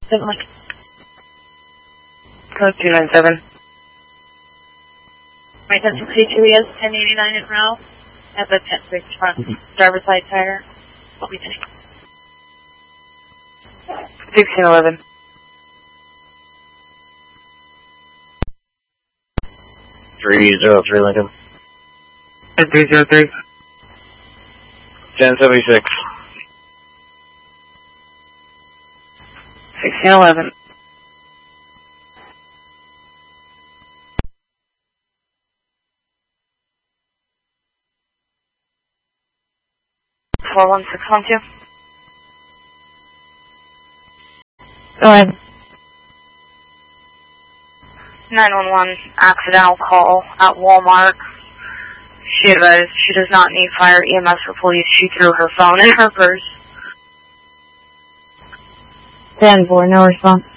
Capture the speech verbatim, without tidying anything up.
Doesn't look. Code two nine seven. Right, that's sixty-two, he has ten eighty-nine in row at the ten six front driver's side tire. What we think? sixteen eleven. three zero three Lincoln. three zero three. ten seventy-six. sixteen eleven. four one six one two. Go ahead. nine one one, accidental call at Walmart. She advised she does not need fire, E M S, or police. She threw her phone in her purse. ten four, no response.